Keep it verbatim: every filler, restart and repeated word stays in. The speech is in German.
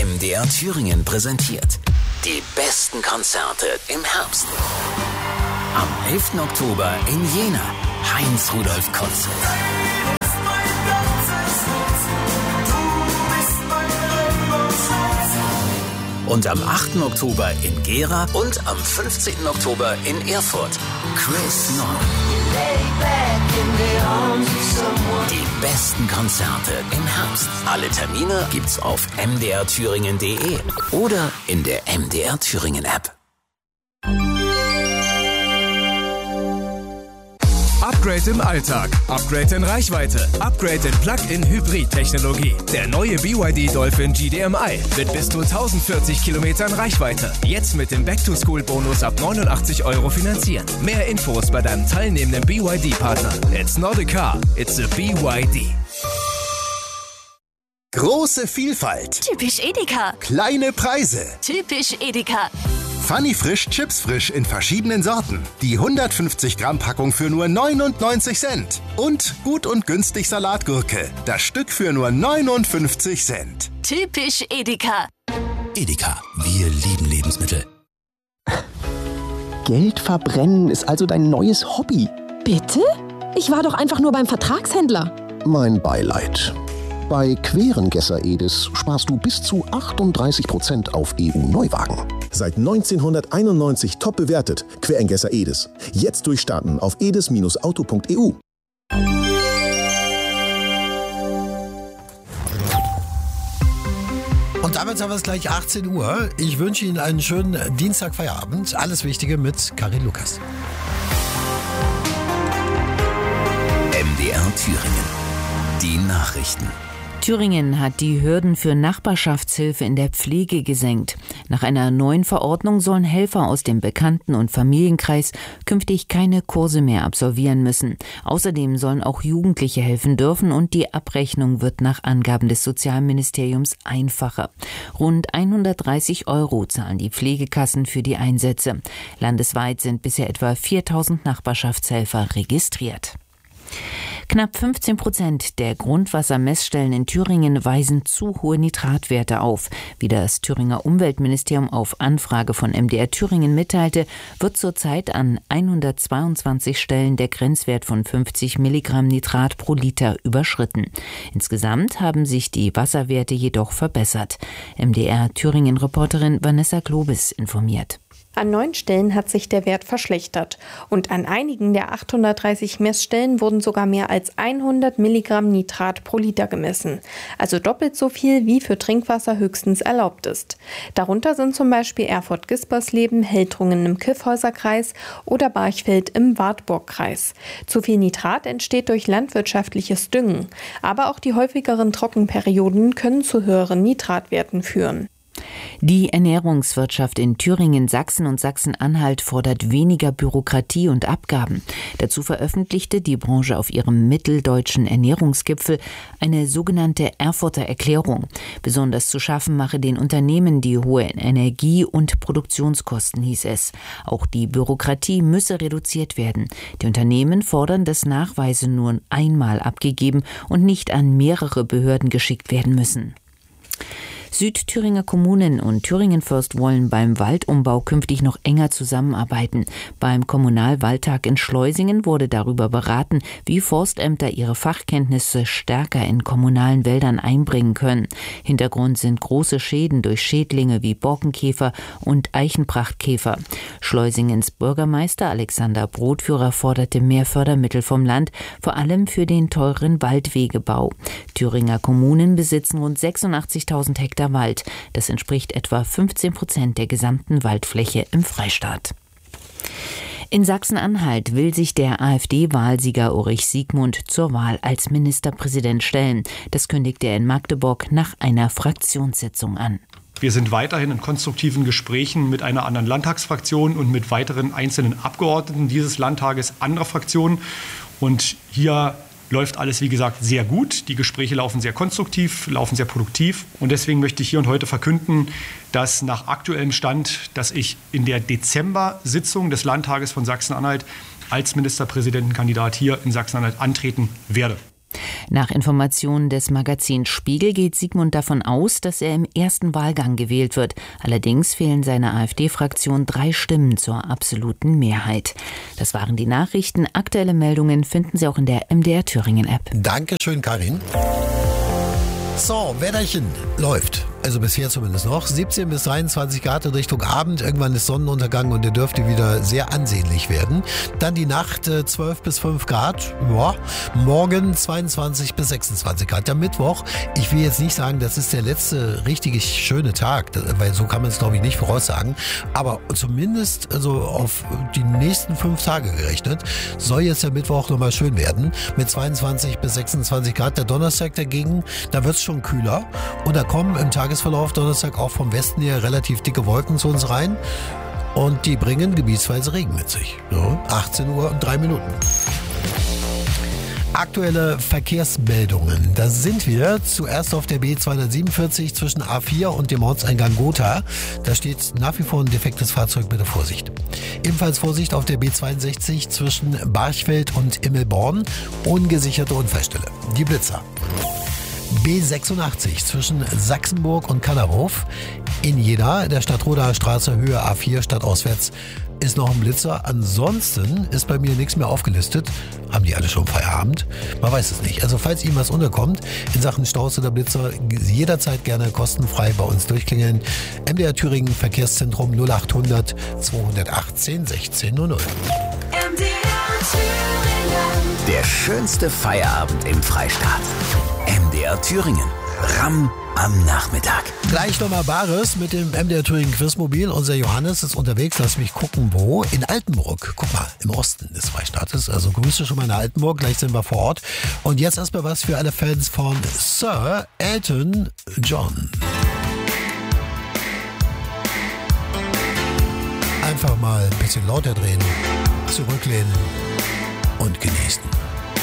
M D R Thüringen präsentiert die besten Konzerte im Herbst. Am elften Oktober in Jena, Heinz-Rudolf Konzert. Und am achten Oktober in Gera und am fünfzehnten Oktober in Erfurt, Chris Norman. Die besten Konzerte im Herbst. Alle Termine gibt's auf m d r thüringen punkt d e oder in der M D R Thüringen App. Upgrade im Alltag, Upgrade in Reichweite, Upgrade in Plug-in-Hybrid-Technologie. Der neue B Y D Dolphin G D M I mit bis zu tausendvierzig Kilometern Reichweite. Jetzt mit dem Back-to-School-Bonus ab neunundachtzig Euro finanzieren. Mehr Infos bei deinem teilnehmenden B Y D-Partner. It's not a car, it's a B Y D. Große Vielfalt. Typisch Edeka. Kleine Preise. Typisch Edeka. Funny Frisch Chips Frisch in verschiedenen Sorten. Die hundertfünfzig Gramm Packung für nur neunundneunzig Cent. Und gut und günstig Salatgurke. Das Stück für nur neunundfünfzig Cent. Typisch Edeka. Edeka, wir lieben Lebensmittel. Geld verbrennen ist also dein neues Hobby. Bitte? Ich war doch einfach nur beim Vertragshändler. Mein Beileid. Bei Querengesser Edis sparst du bis zu achtunddreißig Prozent auf E U-Neuwagen. Seit neunzehnhunderteinundneunzig top bewertet. Querengesser Edis. Jetzt durchstarten auf edis Bindestrich auto Punkt e u. Und damit haben wir es gleich achtzehn Uhr. Ich wünsche Ihnen einen schönen Dienstagfeierabend. Alles Wichtige mit Karin Lukas. M D R Thüringen. Die Nachrichten. Thüringen hat die Hürden für Nachbarschaftshilfe in der Pflege gesenkt. Nach einer neuen Verordnung sollen Helfer aus dem Bekannten- und Familienkreis künftig keine Kurse mehr absolvieren müssen. Außerdem sollen auch Jugendliche helfen dürfen und die Abrechnung wird nach Angaben des Sozialministeriums einfacher. Rund hundertdreißig Euro zahlen die Pflegekassen für die Einsätze. Landesweit sind bisher etwa viertausend Nachbarschaftshelfer registriert. Knapp fünfzehn Prozent der Grundwassermessstellen in Thüringen weisen zu hohe Nitratwerte auf. Wie das Thüringer Umweltministerium auf Anfrage von M D R Thüringen mitteilte, wird zurzeit an hundertzweiundzwanzig Stellen der Grenzwert von fünfzig Milligramm Nitrat pro Liter überschritten. Insgesamt haben sich die Wasserwerte jedoch verbessert. M D R Thüringen-Reporterin Vanessa Globis informiert. An neun Stellen hat sich der Wert verschlechtert und an einigen der achthundertdreißig Messstellen wurden sogar mehr als hundert Milligramm Nitrat pro Liter gemessen, also doppelt so viel, wie für Trinkwasser höchstens erlaubt ist. Darunter sind zum Beispiel Erfurt-Gispersleben, Heltrungen im Kyffhäuserkreis oder Barchfeld im Wartburgkreis. Zu viel Nitrat entsteht durch landwirtschaftliches Düngen, aber auch die häufigeren Trockenperioden können zu höheren Nitratwerten führen. Die Ernährungswirtschaft in Thüringen, Sachsen und Sachsen-Anhalt fordert weniger Bürokratie und Abgaben. Dazu veröffentlichte die Branche auf ihrem mitteldeutschen Ernährungsgipfel eine sogenannte Erfurter Erklärung. Besonders zu schaffen mache den Unternehmen die hohe Energie- und Produktionskosten, hieß es. Auch die Bürokratie müsse reduziert werden. Die Unternehmen fordern, dass Nachweise nur einmal abgegeben und nicht an mehrere Behörden geschickt werden müssen. Südthüringer Kommunen und Thüringen First wollen beim Waldumbau künftig noch enger zusammenarbeiten. Beim Kommunalwaldtag in Schleusingen wurde darüber beraten, wie Forstämter ihre Fachkenntnisse stärker in kommunalen Wäldern einbringen können. Hintergrund sind große Schäden durch Schädlinge wie Borkenkäfer und Eichenprachtkäfer. Schleusingens Bürgermeister Alexander Brotführer forderte mehr Fördermittel vom Land, vor allem für den teuren Waldwegebau. Thüringer Kommunen besitzen rund sechsundachtzigtausend Hektar Wald. Das entspricht etwa fünfzehn Prozent der gesamten Waldfläche im Freistaat. In Sachsen-Anhalt will sich der AfD-Wahlsieger Ulrich Siegmund zur Wahl als Ministerpräsident stellen. Das kündigte er in Magdeburg nach einer Fraktionssitzung an. Wir sind weiterhin in konstruktiven Gesprächen mit einer anderen Landtagsfraktion und mit weiteren einzelnen Abgeordneten dieses Landtages anderer Fraktionen. Und hier läuft alles, wie gesagt, sehr gut. Die Gespräche laufen sehr konstruktiv, laufen sehr produktiv. Und deswegen möchte ich hier und heute verkünden, dass nach aktuellem Stand, dass ich in der Dezember-Sitzung des Landtages von Sachsen-Anhalt als Ministerpräsidentenkandidat hier in Sachsen-Anhalt antreten werde. Nach Informationen des Magazins Spiegel geht Sigmund davon aus, dass er im ersten Wahlgang gewählt wird. Allerdings fehlen seiner AfD-Fraktion drei Stimmen zur absoluten Mehrheit. Das waren die Nachrichten. Aktuelle Meldungen finden Sie auch in der M D R Thüringen-App. Dankeschön, Karin. So, Wetterchen läuft. Also bisher zumindest noch. siebzehn bis dreiundzwanzig Grad in Richtung Abend. Irgendwann ist Sonnenuntergang und der dürfte wieder sehr ansehnlich werden. Dann die Nacht äh, zwölf bis fünf Grad. Ja. Morgen zweiundzwanzig bis sechsundzwanzig Grad. Der Mittwoch, ich will jetzt nicht sagen, das ist der letzte richtig schöne Tag, weil so kann man es glaube ich nicht voraussagen. Aber zumindest also auf die nächsten fünf Tage gerechnet, soll jetzt der Mittwoch nochmal schön werden. Mit zweiundzwanzig bis sechsundzwanzig Grad. Der Donnerstag dagegen, da wird es schon kühler. Und da kommen im Tagesverlauf Donnerstag auch vom Westen her relativ dicke Wolken zu uns rein. Und die bringen gebietsweise Regen mit sich. So, achtzehn Uhr und drei Minuten. Aktuelle Verkehrsmeldungen. Da sind wir zuerst auf der B zweihundertsiebenundvierzig zwischen A vier und dem Ortseingang Gotha. Da steht nach wie vor ein defektes Fahrzeug, bitte Vorsicht. Ebenfalls Vorsicht auf der B zweiundsechzig zwischen Barchfeld und Immelborn. Ungesicherte Unfallstelle. Die Blitzer. B sechsundachtzig zwischen Sachsenburg und Kallerhof. In Jena, der Stadtrodaer Straße, Höhe A vier, stadtauswärts, ist noch ein Blitzer. Ansonsten ist bei mir nichts mehr aufgelistet. Haben die alle schon Feierabend? Man weiß es nicht. Also falls Ihnen was unterkommt in Sachen Staus oder Blitzer, jederzeit gerne kostenfrei bei uns durchklingeln. M D R Thüringen Verkehrszentrum null achthundert zweihundertachtzehn sechzehn null null. M D R Thüringen. Der schönste Feierabend im Freistaat. M D R Thüringen. Ramm am Nachmittag. Gleich nochmal Bares mit dem M D R Thüringen Quizmobil. Unser Johannes ist unterwegs. Lass mich gucken, wo. In Altenburg. Guck mal, im Osten des Freistaates. Also Grüße schon mal in Altenburg. Gleich sind wir vor Ort. Und jetzt erstmal was für alle Fans von Sir Elton John. Einfach mal ein bisschen lauter drehen, zurücklehnen und genießen.